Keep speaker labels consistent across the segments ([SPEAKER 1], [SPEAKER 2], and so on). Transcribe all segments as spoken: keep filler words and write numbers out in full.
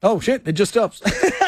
[SPEAKER 1] Oh, shit, it just stops.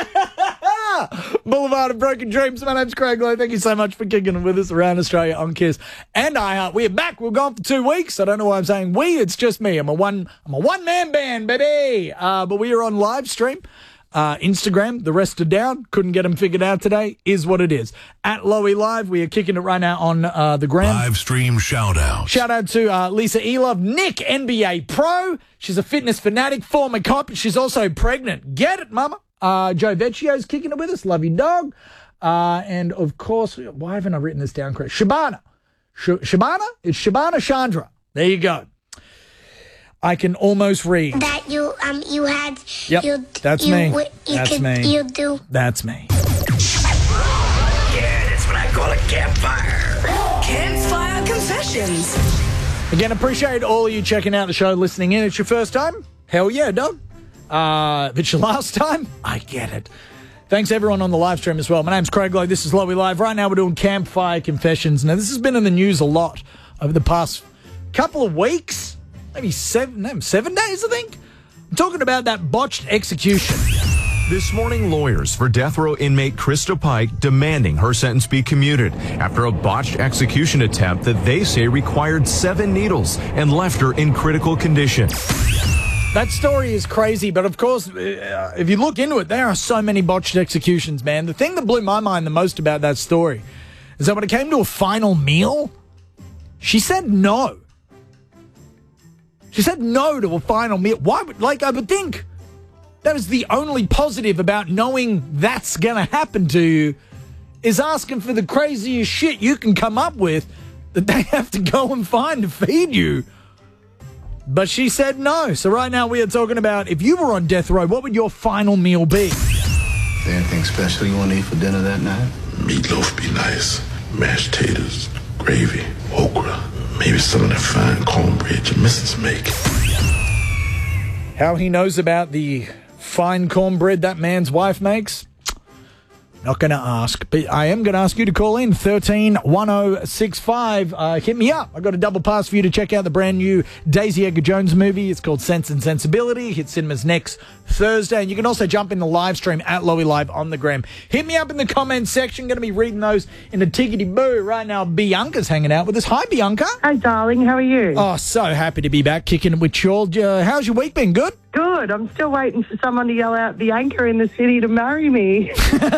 [SPEAKER 1] Boulevard of Broken Dreams. My name's Craig Lowe. Thank you so much for kicking it with us around Australia on Kiss and iHeart. We're back. We're gone for two weeks. I don't know why I'm saying we. It's just me. I'm a one. I'm a one-man band, baby. Uh, but we are on live stream. Uh, Instagram, the rest are down. Couldn't get them figured out today. Is what it is. At Lowy Live, we are kicking it right now on uh, the gram.
[SPEAKER 2] Live stream shout out.
[SPEAKER 1] Shout out to uh, Lisa Elove, Nick, N B A Pro. She's a fitness fanatic, former cop. She's also pregnant. Get it, mama. Uh, Joe Vecchio's kicking it with us. Love you, dog. Uh, and, of course, why haven't I written this down correct? Shabana. Sh- Shabana? It's Shabana Chandra. There you go. I can almost read.
[SPEAKER 3] That you um you had.
[SPEAKER 1] Yep,
[SPEAKER 3] you,
[SPEAKER 1] that's
[SPEAKER 3] you,
[SPEAKER 1] me.
[SPEAKER 3] You
[SPEAKER 1] That's
[SPEAKER 3] could,
[SPEAKER 1] me.
[SPEAKER 3] You do.
[SPEAKER 1] That's me.
[SPEAKER 4] Yeah, that's what I call a campfire.
[SPEAKER 5] Campfire Confessions.
[SPEAKER 1] Again, appreciate all of you checking out the show, listening in. It's your first time? Hell yeah, dog. Uh, if it's your last time, I get it. Thanks, everyone on the live stream as well. My name's Craig Lowe. This is Lowy Live. Right now, we're doing Campfire Confessions. Now, this has been in the news a lot over the past couple of weeks, maybe seven, no, seven days, I think. I'm talking about that botched execution.
[SPEAKER 6] This morning, lawyers for death row inmate Krista Pike demanding her sentence be commuted after a botched execution attempt that they say required seven needles and left her in critical condition.
[SPEAKER 1] That story is crazy, but of course, uh, if you look into it, there are so many botched executions, man. The thing that blew my mind the most about that story is that when it came to a final meal, she said no. She said no to a final meal. Why would, like, I would think that is the only positive about knowing that's going to happen to you is asking for the craziest shit you can come up with that they have to go and find to feed you. But she said no. So right now we are talking about if you were on death row, what would your final meal be?
[SPEAKER 7] Is there anything special you want to eat for dinner that night?
[SPEAKER 2] Meatloaf be nice. Mashed taters, gravy, okra, maybe some of that fine cornbread your missus make.
[SPEAKER 1] How he knows about the fine cornbread that man's wife makes? Not going to ask, but I am going to ask you to call in thirteen one oh six five. Uh, hit me up. I got a double pass for you to check out the brand new Daisy Edgar Jones movie. It's called Sense and Sensibility. Hits cinemas next Thursday. And you can also jump in the live stream at Lowy Live on the gram. Hit me up in the comments section. Going to be reading those in a tickety boo. Right now, Bianca's hanging out with us. Hi, Bianca.
[SPEAKER 8] Hi, darling. How are you?
[SPEAKER 1] Oh, so happy to be back kicking it with you all. Uh, how's your week been? Good?
[SPEAKER 8] Good. I'm still waiting for someone to yell out Bianca in the city to marry me.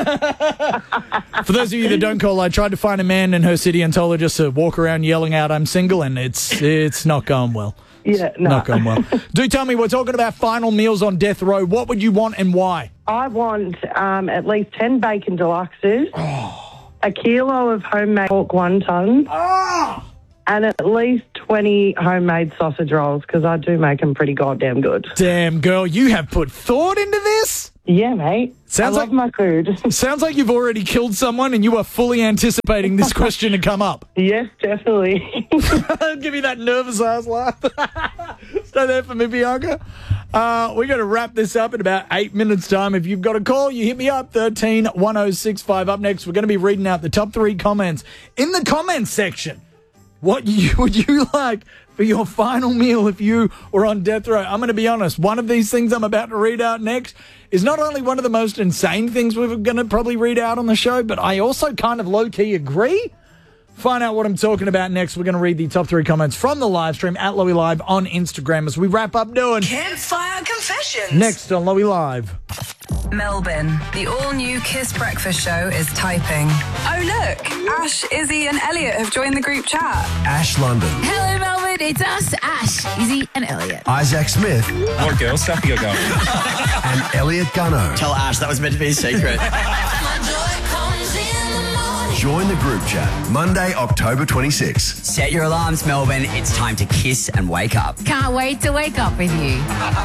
[SPEAKER 1] For those of you that don't call, I tried to find a man in her city and told her just to walk around yelling out, I'm single, and it's it's not going well.
[SPEAKER 8] Yeah, no.
[SPEAKER 1] Not going well. Do tell me, we're talking about final meals on death row. What would you want and why?
[SPEAKER 8] I want um, at least ten bacon deluxes, oh. a kilo of homemade pork wontons,
[SPEAKER 1] oh.
[SPEAKER 8] and at least twenty homemade sausage rolls, because I do make them pretty goddamn good.
[SPEAKER 1] Damn, girl, you have put thought into this?
[SPEAKER 8] Yeah, mate.
[SPEAKER 1] Sounds
[SPEAKER 8] I love
[SPEAKER 1] like
[SPEAKER 8] my food.
[SPEAKER 1] Sounds like you've already killed someone and you are fully anticipating this question to come up.
[SPEAKER 8] Yes, definitely.
[SPEAKER 1] Give me that nervous ass laugh. Stay there for me, Bianca. Uh, we're going to wrap this up in about eight minutes' time. If you've got a call, you hit me up, thirteen one oh six five. Up next, we're going to be reading out the top three comments in the comments section. What you, would you like for your final meal if you were on death row? I'm going to be honest. One of these things I'm about to read out next is not only one of the most insane things we're going to probably read out on the show, but I also kind of low-key agree. Find out what I'm talking about next. We're going to read the top three comments from the live stream at Lowy Live on Instagram as we wrap up doing
[SPEAKER 5] Campfire Confessions.
[SPEAKER 1] Next on Lowy Live.
[SPEAKER 5] Melbourne, the all-new Kiss Breakfast Show is typing. Oh, look, Ash, Izzy and Elliot have joined the group chat.
[SPEAKER 2] Ash London.
[SPEAKER 9] Hello, Melbourne. It's us, Ash, Izzy and Elliot.
[SPEAKER 2] Isaac Smith.
[SPEAKER 10] What girls stuff you got going?
[SPEAKER 2] And Elliot Gunno.
[SPEAKER 11] Tell Ash that was meant to be a secret.
[SPEAKER 2] Join the group chat Monday, October twenty-sixth.
[SPEAKER 11] Set your alarms, Melbourne. It's time to kiss and wake up.
[SPEAKER 9] Can't wait to wake up with you.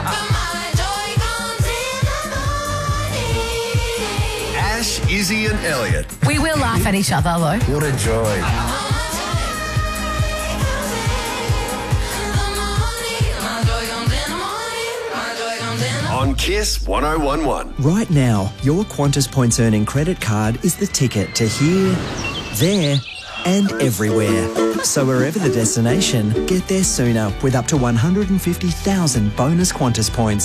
[SPEAKER 2] Ash, Izzy and Elliot.
[SPEAKER 9] We will laugh at each other, though.
[SPEAKER 2] What a joy. On Kiss one oh one one.
[SPEAKER 12] Right now, your Qantas Points Earning credit card is the ticket to here, there, and everywhere. So wherever the destination, get there sooner with up to one hundred fifty thousand bonus Qantas points.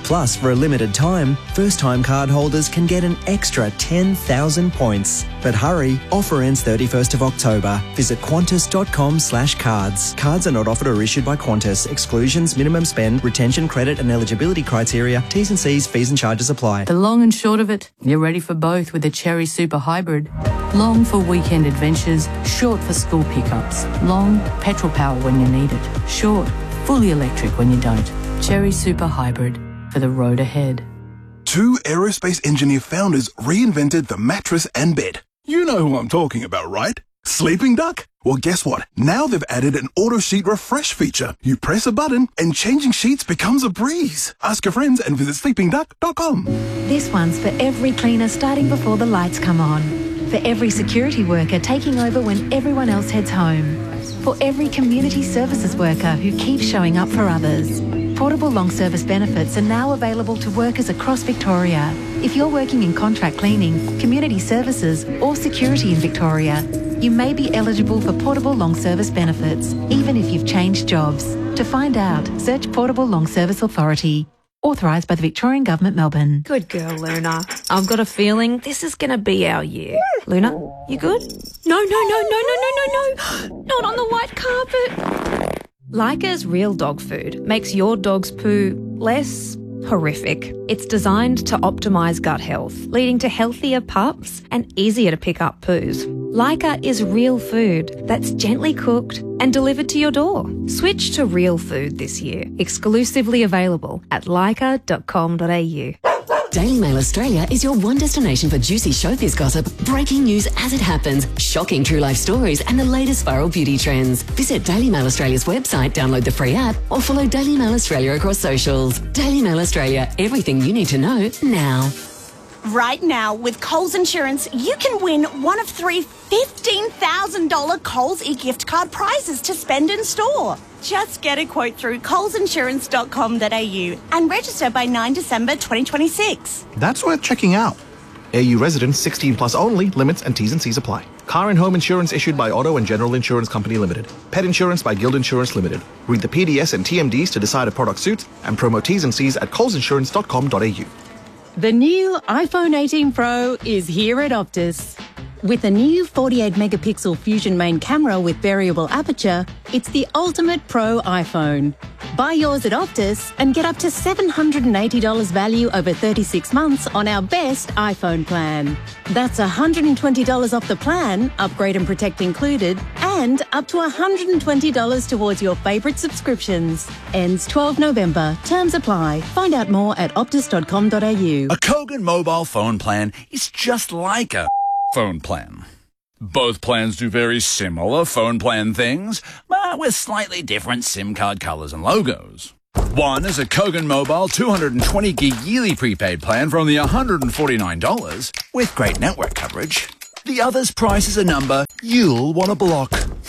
[SPEAKER 12] Plus, for a limited time, first-time card holders can get an extra ten thousand points. But hurry, offer ends thirty-first of October. Visit qantas.com slash cards. Cards are not offered or issued by Qantas. Exclusions, minimum spend, retention, credit and eligibility criteria, T's and C's, fees and charges apply.
[SPEAKER 3] The long and short of it, you're ready for both with the Cherry Super Hybrid. Long for weekend adventures, short for school pickups. Long, petrol power when you need it. Short, fully electric when you don't. Cherry Super Hybrid, for the road ahead.
[SPEAKER 10] Two aerospace engineer founders reinvented the mattress and bed. You know who I'm talking about, right? Sleeping Duck? Well, guess what? Now they've added an auto sheet refresh feature. You press a button and changing sheets becomes a breeze. Ask your friends and visit sleeping duck dot com.
[SPEAKER 13] This one's for every cleaner starting before the lights come on. For every security worker taking over when everyone else heads home. For every community services worker who keeps showing up for others. Portable long service benefits are now available to workers across Victoria. If you're working in contract cleaning, community services or security in Victoria, you may be eligible for portable long service benefits, even if you've changed jobs. To find out, search Portable Long Service Authority. Authorised by the Victorian Government, Melbourne.
[SPEAKER 14] Good girl, Luna. I've got a feeling this is going to be our year. Luna, you good? No, no, no, no, no, no, no, no. Not on the white carpet. Leica's Real Dog Food makes your dog's poo less horrific. It's designed to optimise gut health, leading to healthier pups and easier to pick up poos. Leica is real food that's gently cooked and delivered to your door. Switch to real food this year. Exclusively available at leica dot com dot a u.
[SPEAKER 15] Daily Mail Australia is your one destination for juicy showbiz gossip, breaking news as it happens, shocking true life stories and the latest viral beauty trends. Visit Daily Mail Australia's website, download the free app or follow Daily Mail Australia across socials. Daily Mail Australia, everything you need to know now.
[SPEAKER 16] Right now, with Coles Insurance, you can win one of three fifteen thousand dollars Coles e-gift card prizes to spend in store. Just get a quote through coles insurance dot com dot a u and register by ninth of December twenty twenty-six.
[SPEAKER 17] That's worth checking out. A U residents sixteen plus only. Limits and T's and C's apply. Car and home insurance issued by Auto and General Insurance Company Limited. Pet insurance by Guild Insurance Limited. Read the P D S and T M Ds to decide if product suits and promo T's and C's at coles insurance dot com dot a u.
[SPEAKER 18] The new iPhone eighteen Pro is here at Optus. With a new forty-eight megapixel Fusion main camera with variable aperture, it's the ultimate pro iPhone. Buy yours at Optus and get up to seven hundred eighty dollars value over thirty-six months on our best iPhone plan. That's one hundred twenty dollars off the plan, upgrade and protect included, and up to one hundred twenty dollars towards your favourite subscriptions. Ends twelfth of November. Terms apply. Find out more at optus dot com dot a u.
[SPEAKER 19] A Kogan mobile phone plan is just like a phone plan. Both plans do very similar phone plan things, but with slightly different SIM card colours and logos. One is a Kogan Mobile two hundred twenty gig yearly prepaid plan for only one hundred forty-nine dollars with great network coverage. The other's price is a number you'll want to block.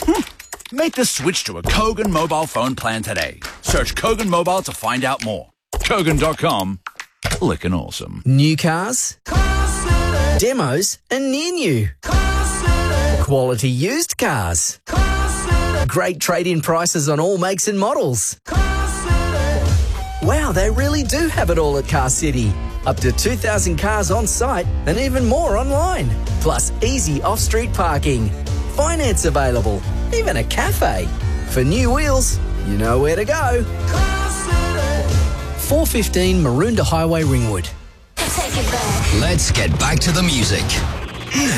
[SPEAKER 19] Make the switch to a Kogan mobile phone plan today. Search Kogan Mobile to find out more. Kogan dot com. Lickin' awesome.
[SPEAKER 20] New cars, demos and near new. Quality used cars. Great trade-in prices on all makes and models. Wow, they really do have it all at Car City. Up to two thousand cars on site and even more online. Plus easy off-street parking. Finance available. Even a cafe. For new wheels, you know where to go. four fifteen Maroondah Highway, Ringwood.
[SPEAKER 4] Let's get back to the music.